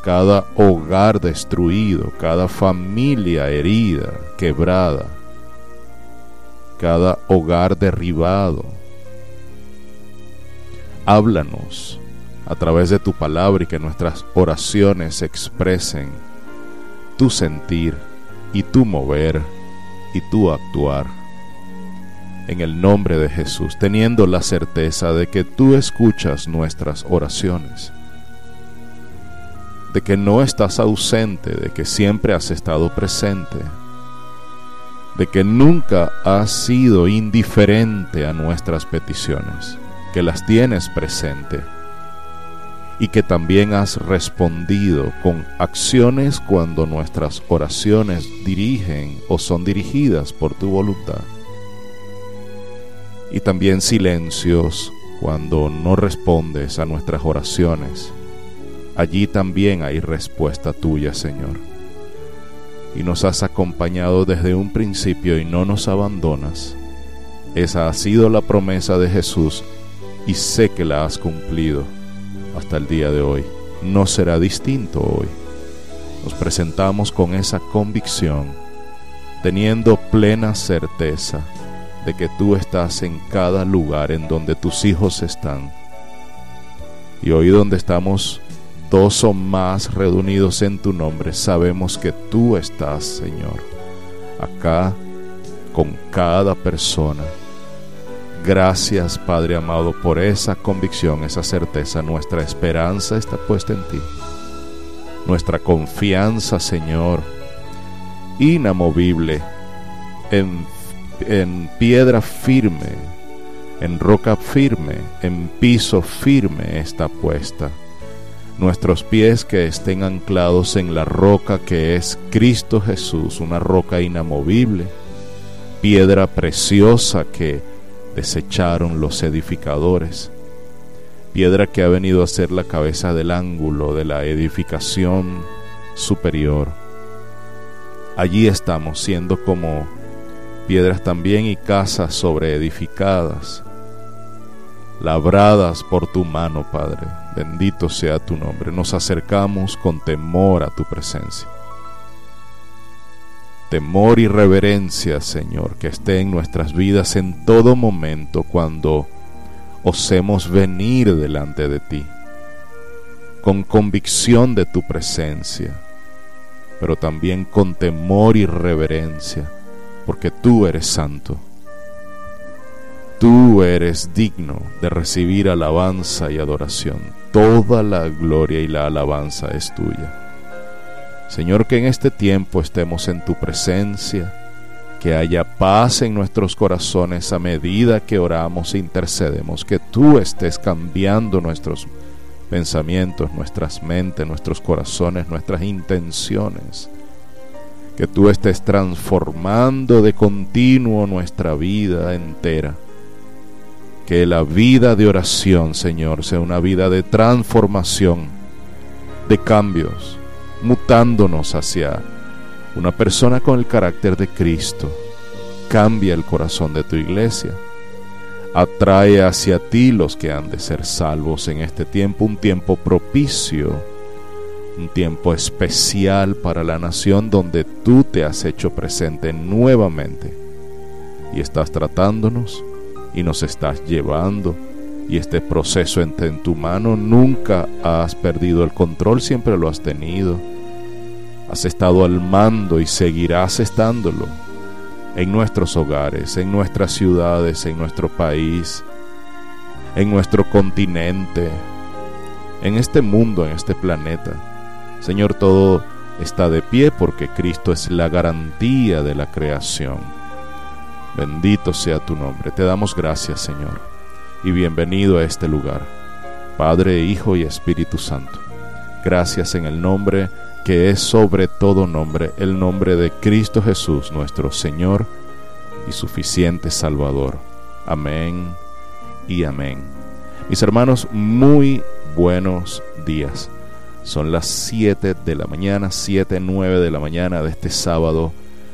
cada hogar destruido, cada familia herida, quebrada, cada hogar derribado. Háblanos a través de tu palabra y que nuestras oraciones expresen tu sentir y tu mover y tu actuar. En el nombre de Jesús, teniendo la certeza de que tú escuchas nuestras oraciones, de que no estás ausente, de que siempre has estado presente, de que nunca has sido indiferente a nuestras peticiones, que las tienes presente y que también has respondido con acciones cuando nuestras oraciones dirigen o son dirigidas por tu voluntad, y también silencios cuando no respondes a nuestras oraciones. Allí también hay respuesta tuya, Señor, y nos has acompañado desde un principio y no nos abandonas. Esa ha sido la promesa de Jesús y sé que la has cumplido hasta el día de hoy. No será distinto hoy. Nos presentamos con esa convicción, teniendo plena certeza de que tú estás en cada lugar en donde tus hijos están. Y hoy, donde estamos dos o más reunidos en tu nombre, sabemos que tú estás, Señor, acá con cada persona. Gracias, Padre amado, por esa convicción, esa certeza. Nuestra esperanza está puesta en ti. Nuestra confianza, Señor, inamovible, en piedra firme, en roca firme, en piso firme está puesta. Nuestros pies que estén anclados en la roca que es Cristo Jesús, una roca inamovible, piedra preciosa que desecharon los edificadores, piedra que ha venido a ser la cabeza del ángulo de la edificación superior. Allí estamos, siendo como piedras también y casas sobreedificadas, labradas por tu mano, Padre. Bendito sea tu nombre. Nos acercamos con temor a tu presencia. Temor y reverencia, Señor, que esté en nuestras vidas en todo momento cuando osemos venir delante de ti, con convicción de tu presencia, pero también con temor y reverencia, porque tú eres santo. Tú eres digno de recibir alabanza y adoración. Toda la gloria y la alabanza es tuya. Señor, que en este tiempo estemos en tu presencia, que haya paz en nuestros corazones a medida que oramos e intercedemos, que tú estés cambiando nuestros pensamientos, nuestras mentes, nuestros corazones, nuestras intenciones, que tú estés transformando de continuo nuestra vida entera. Que la vida de oración, Señor, sea una vida de transformación, de cambios, mutándonos hacia una persona con el carácter de Cristo. Cambia el corazón de tu iglesia. Atrae hacia ti los que han de ser salvos en este tiempo, un tiempo propicio, un tiempo especial para la nación donde tú te has hecho presente nuevamente y estás tratándonos y nos estás llevando, y este proceso está en tu mano. Nunca has perdido el control, siempre lo has tenido. Has estado al mando y seguirás estándolo en nuestros hogares, en nuestras ciudades, en nuestro país, en nuestro continente, en este mundo, en este planeta. Señor, todo está de pie porque Cristo es la garantía de la creación. Bendito sea tu nombre. Te damos gracias, Señor, y bienvenido a este lugar, Padre, Hijo y Espíritu Santo. Gracias en el nombre que es sobre todo nombre, el nombre de Cristo Jesús, nuestro Señor y suficiente Salvador. Amén y amén. Mis hermanos, muy buenos días. Son las 7 de la mañana, 7:09 de la mañana de este sábado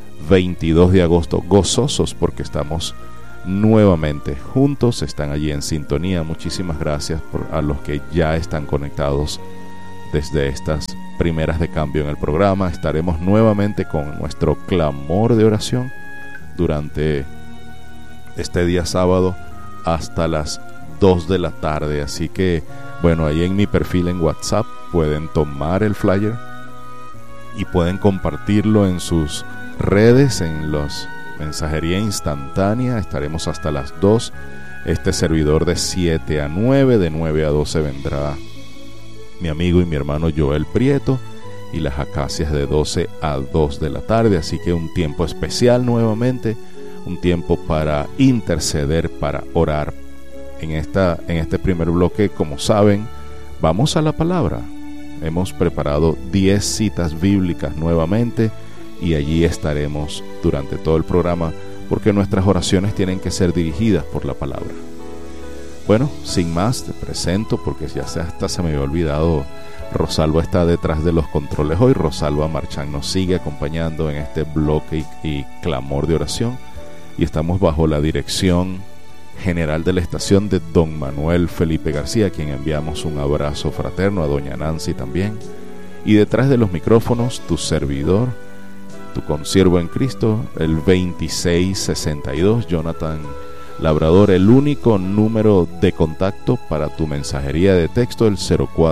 22 de agosto, gozosos porque estamos nuevamente juntos, están allí en sintonía. Muchísimas gracias a los que ya están conectados desde estas primeras de cambio en el programa. Estaremos nuevamente con nuestro clamor de oración durante este día sábado hasta las 2 de la tarde. Así que, bueno, ahí en mi perfil en WhatsApp pueden tomar el flyer y pueden compartirlo en sus redes, en los mensajería instantánea. Estaremos hasta las 2. Este servidor de 7 a 9, de 9 a 12 vendrá mi amigo y mi hermano Joel Prieto, y las acacias de 12 a 2 de la tarde. Así que un tiempo especial nuevamente, un tiempo para interceder, para orar. En este primer bloque, como saben, vamos a la palabra. Hemos preparado 10 citas bíblicas nuevamente y allí estaremos durante todo el programa, porque nuestras oraciones tienen que ser dirigidas por la palabra. Bueno, sin más, te presento, porque ya hasta se me había olvidado, Rosalba está detrás de los controles hoy. Rosalba Marchán nos sigue acompañando en este bloque y clamor de oración, y estamos bajo la dirección general de la estación de don Manuel Felipe García, a quien enviamos un abrazo fraterno, a doña Nancy también, y detrás de los micrófonos tu servidor, tu consiervo en Cristo, el 2662, Jonathan Labrador. El único número de contacto para tu mensajería de texto, el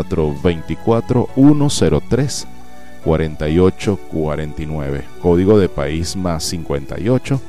0424-103-4849, código de país más 58,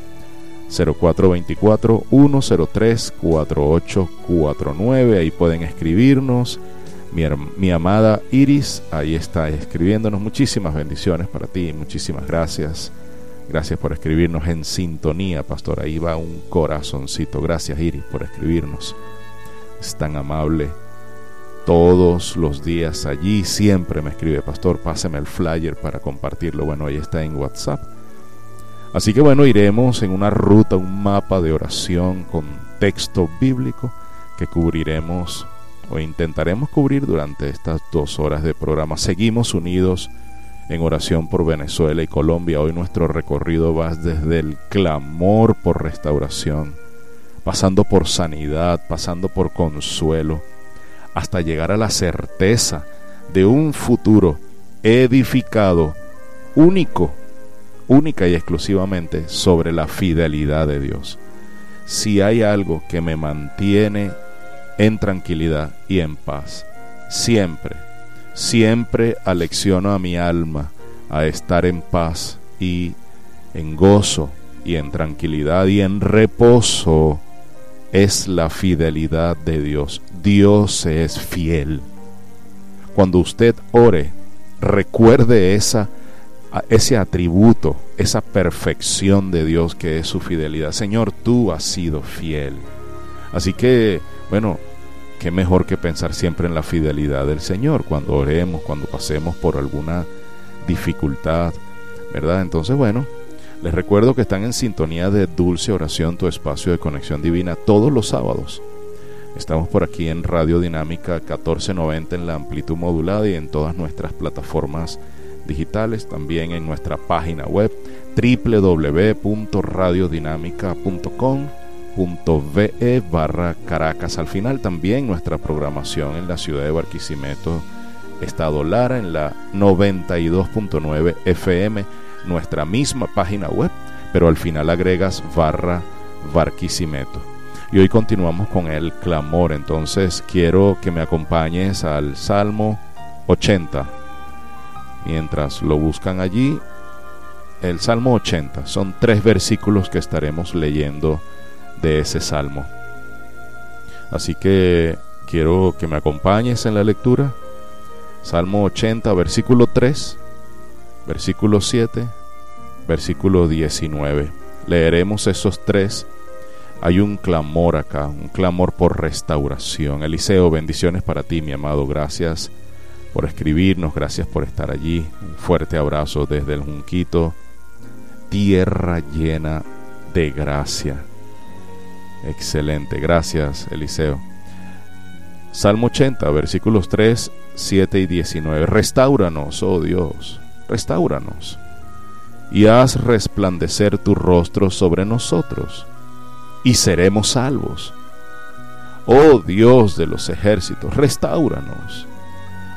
0424-103-4849. Ahí pueden escribirnos. Mi amada Iris ahí está escribiéndonos. Muchísimas bendiciones para ti, muchísimas gracias. Gracias por escribirnos en sintonía, pastor. Ahí va un corazoncito. Gracias, Iris, por escribirnos. Es tan amable. Todos los días allí siempre me escribe: pastor, páseme el flyer para compartirlo. Bueno, ahí está en WhatsApp. Así que bueno, iremos en una ruta, un mapa de oración con texto bíblico que cubriremos o intentaremos cubrir durante estas 2 horas de programa. Seguimos unidos en oración por Venezuela y Colombia. Hoy nuestro recorrido va desde el clamor por restauración, pasando por sanidad, pasando por consuelo, hasta llegar a la certeza de un futuro edificado única y exclusivamente sobre la fidelidad de Dios. Si hay algo que me mantiene en tranquilidad y en paz, siempre alecciono a mi alma a estar en paz y en gozo y en tranquilidad y en reposo, es la fidelidad de Dios. Dios es fiel. Cuando usted ore, recuerde ese atributo, esa perfección de Dios que es su fidelidad. Señor, tú has sido fiel. Así que, bueno, qué mejor que pensar siempre en la fidelidad del Señor cuando oremos, cuando pasemos por alguna dificultad, ¿verdad? Entonces, bueno, les recuerdo que están en sintonía de Dulce Oración, tu espacio de conexión divina, todos los sábados. Estamos por aquí en Radio Dinámica 1490 en la amplitud modulada y en todas nuestras plataformas digitales, también en nuestra página web www.radiodinámica.com.ve/Caracas. Al final también nuestra programación en la ciudad de Barquisimeto, Estado Lara, en la 92.9 FM, nuestra misma página web, pero al final agregas /Barquisimeto. Y hoy continuamos con el clamor. Entonces quiero que me acompañes al Salmo 80. Mientras lo buscan allí, el Salmo 80, son 3 versículos que estaremos leyendo de ese Salmo. Así que quiero que me acompañes en la lectura. Salmo 80, versículo 3, versículo 7, versículo 19. Leeremos esos 3. Hay un clamor acá, un clamor por restauración. Eliseo, bendiciones para ti, mi amado. Gracias por escribirnos, gracias por estar allí. Un fuerte abrazo desde el Junquito, tierra llena de gracia. Excelente, gracias, Eliseo. Salmo 80, versículos 3, 7 y 19. Restáuranos, oh Dios, restáuranos, y haz resplandecer tu rostro sobre nosotros, y seremos salvos. Oh Dios de los ejércitos, restáuranos.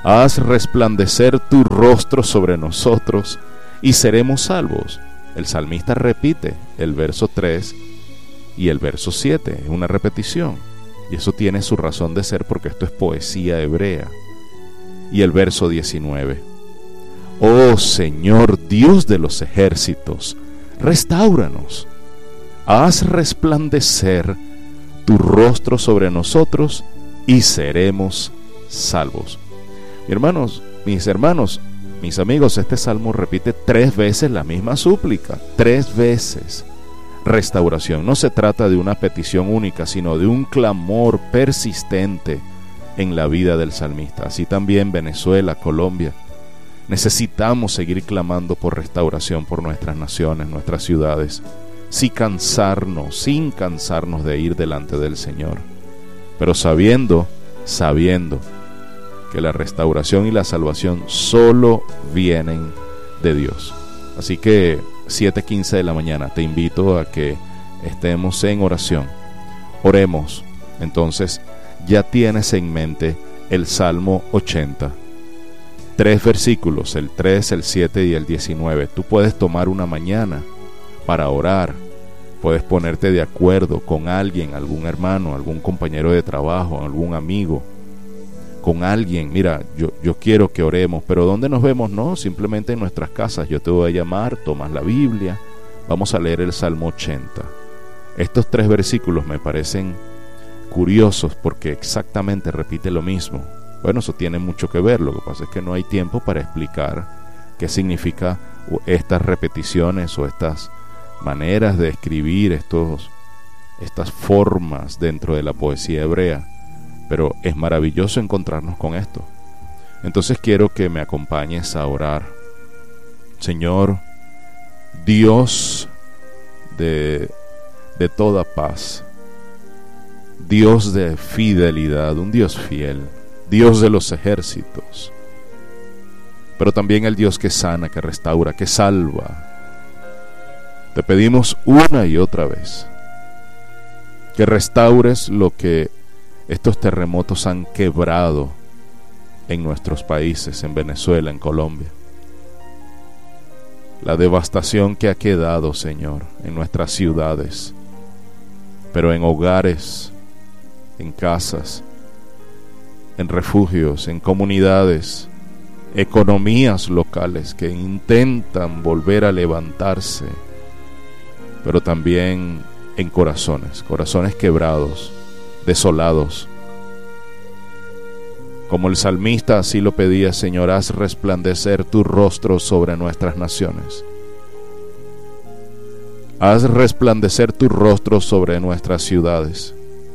Haz resplandecer tu rostro sobre nosotros y seremos salvos. El salmista repite el verso 3 y el verso 7, es una repetición. Y eso tiene su razón de ser porque esto es poesía hebrea. Y el verso 19. Oh Señor Dios de los ejércitos, restáuranos. Haz resplandecer tu rostro sobre nosotros y seremos salvos. Mis hermanos, mis amigos, este salmo repite 3 veces la misma súplica, 3 veces. Restauración. No se trata de una petición única, sino de un clamor persistente en la vida del salmista. Así también Venezuela, Colombia. Necesitamos seguir clamando por restauración por nuestras naciones, nuestras ciudades, sin cansarnos de ir delante del Señor. Pero sabiendo que la restauración y la salvación solo vienen de Dios. Así que 7:15 de la mañana te invito a que estemos en oración. Oremos. Entonces ya tienes en mente el Salmo 80. 3 versículos, el 3, el 7 y el 19. Tú puedes tomar una mañana para orar. Puedes ponerte de acuerdo con alguien, algún hermano, algún compañero de trabajo, algún amigo, con alguien. Mira, yo quiero que oremos, pero ¿dónde nos vemos? No, simplemente en nuestras casas. Yo te voy a llamar, tomas la Biblia, vamos a leer el Salmo 80. Estos 3 versículos me parecen curiosos porque exactamente repite lo mismo. Bueno, eso tiene mucho que ver, lo que pasa es que no hay tiempo para explicar qué significa estas repeticiones o estas maneras de escribir, estas formas dentro de la poesía hebrea. Pero es maravilloso encontrarnos con esto. Entonces quiero que me acompañes a orar. Señor, Dios de toda paz, Dios de fidelidad, un Dios fiel, Dios de los ejércitos, pero también el Dios que sana, que restaura, que salva. Te pedimos una y otra vez que restaures lo que estos terremotos han quebrado en nuestros países, en Venezuela, en Colombia. La devastación que ha quedado, Señor, en nuestras ciudades, pero en hogares, en casas, en refugios, en comunidades, economías locales que intentan volver a levantarse, pero también en corazones quebrados, desolados. Como el salmista así lo pedía, Señor, haz resplandecer tu rostro sobre nuestras naciones. Haz resplandecer tu rostro sobre nuestras ciudades.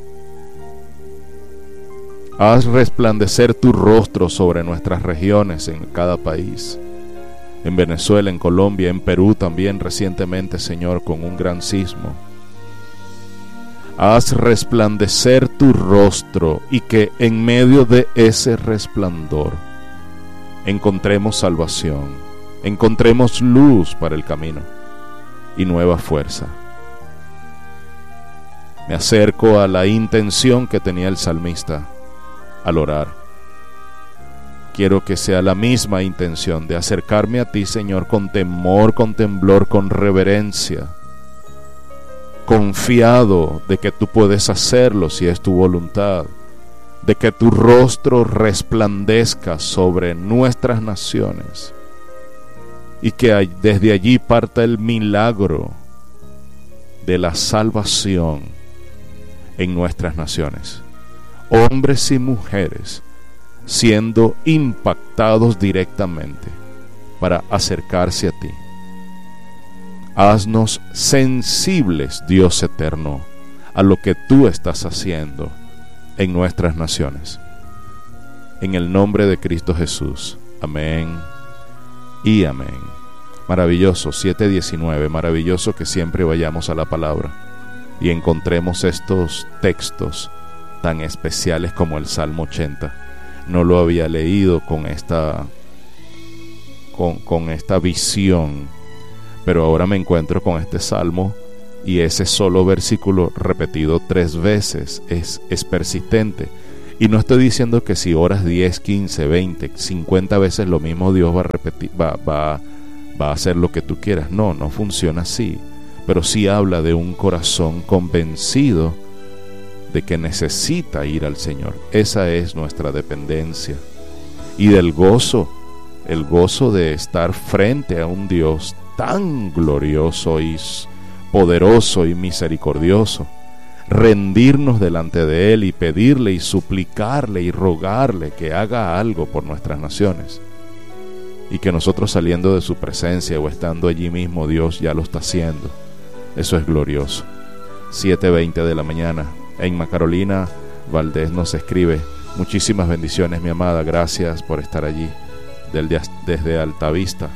Haz resplandecer tu rostro sobre nuestras regiones en cada país. En Venezuela, en Colombia, en Perú también recientemente, Señor, con un gran sismo. Haz resplandecer tu rostro y que en medio de ese resplandor encontremos salvación, encontremos luz para el camino y nueva fuerza. Me acerco a la intención que tenía el salmista al orar. Quiero que sea la misma intención de acercarme a ti, Señor, con temor, con temblor, con reverencia, confiado de que tú puedes hacerlo si es tu voluntad, de que tu rostro resplandezca sobre nuestras naciones y que desde allí parta el milagro de la salvación en nuestras naciones. Hombres y mujeres siendo impactados directamente para acercarse a ti. Haznos sensibles, Dios eterno, a lo que tú estás haciendo en nuestras naciones. En el nombre de Cristo Jesús. Amén y amén. Maravilloso, 7:19, maravilloso que siempre vayamos a la palabra y encontremos estos textos tan especiales como el Salmo 80. No lo había leído con esta visión, pero ahora me encuentro con este salmo y ese solo versículo repetido 3 veces es persistente. Y no estoy diciendo que si oras 10, 15, 20, 50 veces lo mismo, Dios va a repetir, va a hacer lo que tú quieras. No, no funciona así. Pero sí habla de un corazón convencido de que necesita ir al Señor. Esa es nuestra dependencia. Y del gozo, el gozo de estar frente a un Dios tan glorioso y poderoso y misericordioso. Rendirnos delante de Él y pedirle y suplicarle y rogarle que haga algo por nuestras naciones. Y que nosotros saliendo de su presencia o estando allí mismo, Dios ya lo está haciendo. Eso es glorioso. 7:20 de la mañana. Emma Carolina Valdés nos escribe: muchísimas bendiciones, mi amada, gracias por estar allí desde Altavista.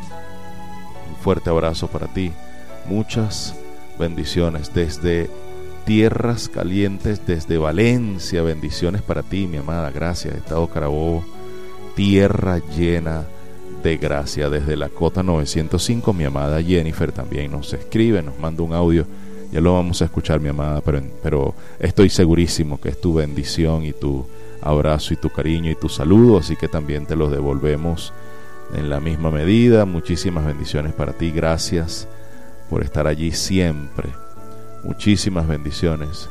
Un fuerte abrazo para ti. Muchas bendiciones desde Tierras Calientes, desde Valencia. Bendiciones para ti, mi amada, gracias. Estado Carabobo, tierra llena de gracia. Desde la Cota 905, mi amada Jennifer también nos escribe, nos manda un audio. Ya lo vamos a escuchar, mi amada, pero estoy segurísimo que es tu bendición y tu abrazo y tu cariño y tu saludo, así que también te los devolvemos en la misma medida. Muchísimas bendiciones para ti, gracias por estar allí siempre. Muchísimas bendiciones.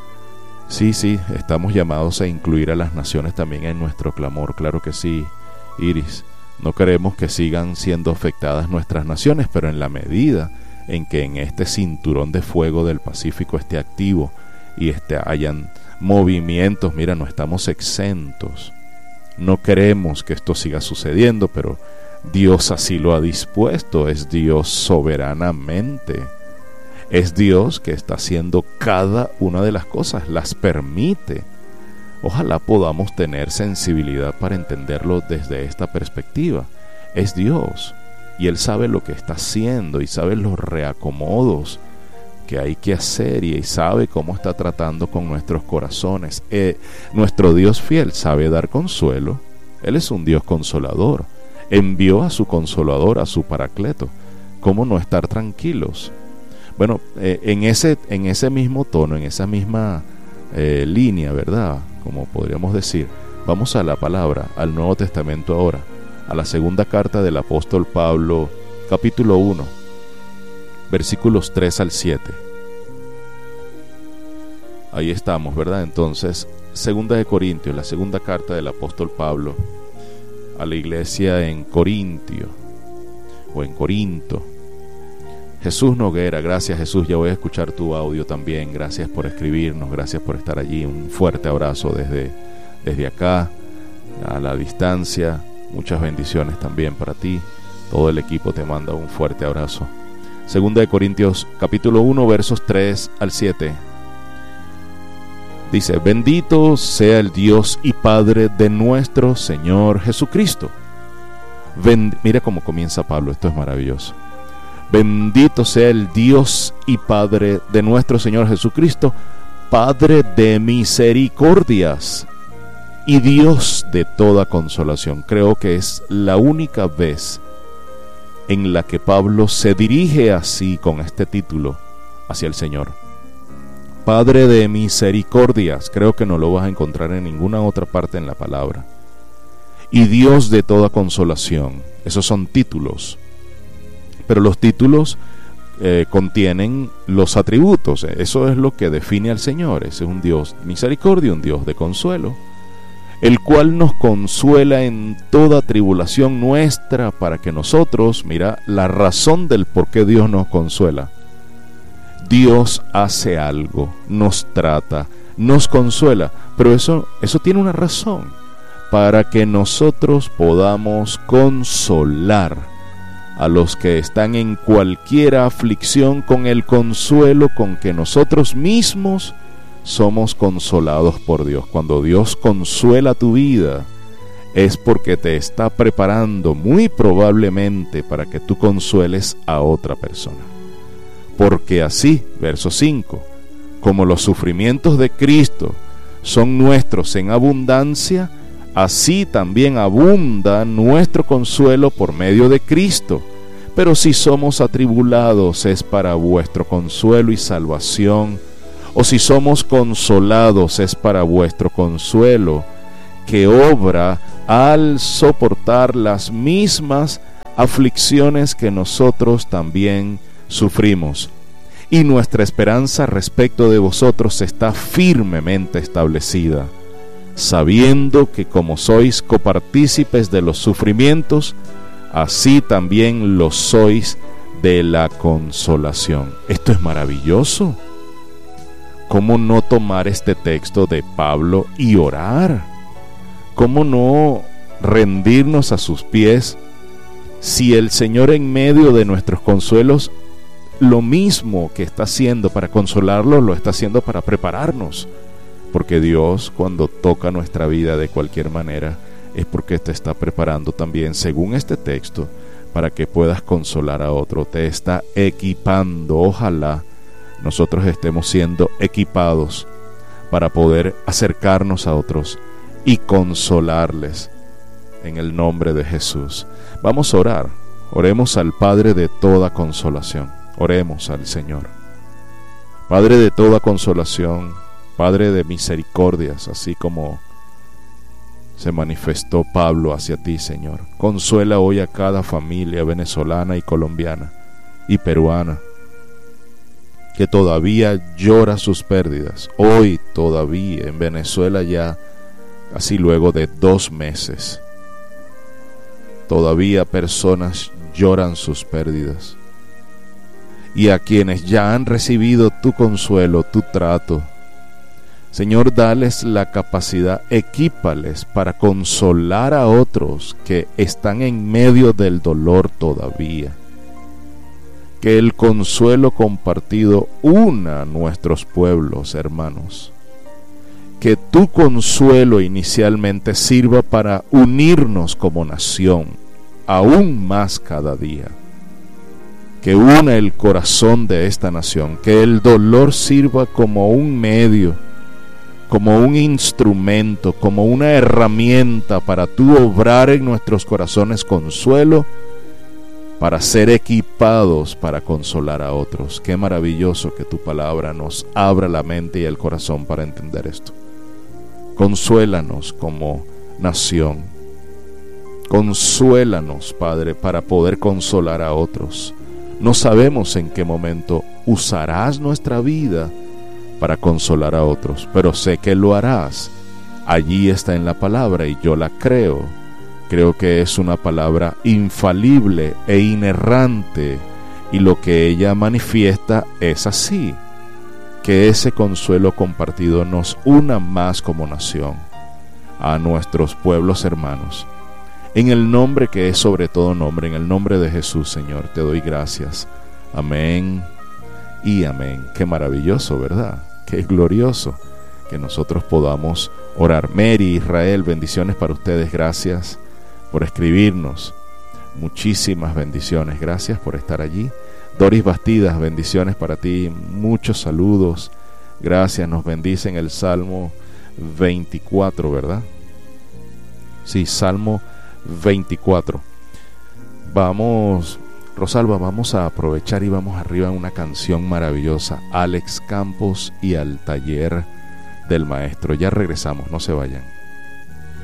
Sí, estamos llamados a incluir a las naciones también en nuestro clamor, claro que sí, Iris. No queremos que sigan siendo afectadas nuestras naciones, pero en la medida en que en este cinturón de fuego del Pacífico esté activo y hayan movimientos, mira, no estamos exentos. No queremos que esto siga sucediendo, pero Dios así lo ha dispuesto. Es Dios soberanamente. Es Dios que está haciendo cada una de las cosas, las permite. Ojalá podamos tener sensibilidad para entenderlo desde esta perspectiva. Es Dios. Y Él sabe lo que está haciendo y sabe los reacomodos que hay que hacer y sabe cómo está tratando con nuestros corazones. Nuestro Dios fiel sabe dar consuelo. Él es un Dios consolador. Envió a su consolador, a su paracleto. ¿Cómo no estar tranquilos? Bueno, en ese mismo tono, en esa misma línea, ¿verdad? Como podríamos decir, vamos a la palabra, al Nuevo Testamento ahora. A la segunda carta del apóstol Pablo, capítulo 1, versículos 3 al 7. Ahí estamos, ¿verdad? Entonces, segunda de Corintios, la segunda carta del apóstol Pablo a la iglesia en Corintio, o en Corinto. Jesús Noguera, gracias Jesús, ya voy a escuchar tu audio también. Gracias por escribirnos, gracias por estar allí. Un fuerte abrazo desde acá, a la distancia. Muchas bendiciones también para ti. Todo el equipo te manda un fuerte abrazo. Segunda de Corintios, capítulo 1, versos 3 al 7. Dice: bendito sea el Dios y Padre de nuestro Señor Jesucristo. Mira cómo comienza Pablo, esto es maravilloso. Bendito sea el Dios y Padre de nuestro Señor Jesucristo, Padre de misericordias y Dios de toda consolación. Creo que es la única vez en la que Pablo se dirige así, con este título, hacia el Señor. Padre de misericordias. Creo que no lo vas a encontrar en ninguna otra parte en la palabra. Y Dios de toda consolación. Esos son títulos. Pero los títulos contienen los atributos. Eso es lo que define al Señor. Ese es un Dios de misericordia, un Dios de consuelo, el cual nos consuela en toda tribulación nuestra, para que nosotros, mira la razón del por qué Dios nos consuela. Dios hace algo, nos trata, nos consuela, pero eso tiene una razón, para que nosotros podamos consolar a los que están en cualquier aflicción con el consuelo con que nosotros mismos somos consolados por Dios. Cuando Dios consuela tu vida, es porque te está preparando muy probablemente para que tú consueles a otra persona. Porque así, verso 5, como los sufrimientos de Cristo son nuestros en abundancia, así también abunda nuestro consuelo por medio de Cristo. Pero si somos atribulados, es para vuestro consuelo y salvación, o si somos consolados, es para vuestro consuelo que obra al soportar las mismas aflicciones que nosotros también sufrimos. Y nuestra esperanza respecto de vosotros está firmemente establecida, sabiendo que como sois copartícipes de los sufrimientos, así también lo sois de la consolación. Esto es maravilloso. ¿Cómo no tomar este texto de Pablo y orar? ¿Cómo no rendirnos a sus pies si el Señor en medio de nuestros consuelos, lo mismo que está haciendo para consolarlos, lo está haciendo para prepararnos? Porque Dios, cuando toca nuestra vida de cualquier manera, es porque te está preparando también, según este texto, para que puedas consolar a otro. Te está equipando. Ojalá nosotros estemos siendo equipados para poder acercarnos a otros y consolarles en el nombre de Jesús. Vamos a orar. Oremos al Padre de toda consolación. Oremos al Señor. Padre de toda consolación, Padre de misericordias, así como se manifestó Pablo hacia ti, Señor. Consuela hoy a cada familia venezolana y colombiana y peruana que todavía llora sus pérdidas. Hoy todavía en Venezuela, ya así luego de 2 meses, todavía personas lloran sus pérdidas. Y a quienes ya han recibido tu consuelo, tu trato, Señor, dales la capacidad, equípales para consolar a otros que están en medio del dolor todavía. Que el consuelo compartido una a nuestros pueblos, hermanos. Que tu consuelo inicialmente sirva para unirnos como nación, aún más cada día. Que una el corazón de esta nación, que el dolor sirva como un medio, como un instrumento, como una herramienta para tú obrar en nuestros corazones consuelo, para ser equipados para consolar a otros. Qué maravilloso que tu palabra nos abra la mente y el corazón para entender esto. Consuélanos como nación. Consuélanos, Padre, para poder consolar a otros. No sabemos en qué momento usarás nuestra vida para consolar a otros, pero sé que lo harás. Allí está en la palabra y yo la creo. Creo que es una palabra infalible e inerrante, y lo que ella manifiesta es así. Que ese consuelo compartido nos una más como nación, a nuestros pueblos hermanos. En el nombre que es sobre todo nombre, en el nombre de Jesús, Señor, te doy gracias. Amén y amén. Qué maravilloso, ¿verdad? Qué glorioso que nosotros podamos orar. Mary, Israel, bendiciones para ustedes. Gracias por escribirnos. Muchísimas bendiciones. Gracias por estar allí. Doris Bastidas, bendiciones para ti. Muchos saludos. Gracias. Nos bendice en el Salmo 24, ¿verdad? Sí, Salmo 24. Vamos, Rosalba, vamos a aprovechar y vamos arriba a una canción maravillosa. Alex Campos y al taller del maestro. Ya regresamos, no se vayan.